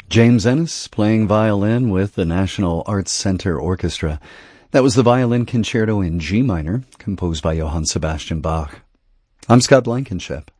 James Ennis playing violin with the National Arts Center Orchestra. That was the Violin Concerto in G minor, composed by Johann Sebastian Bach. I'm Scott Blankenship.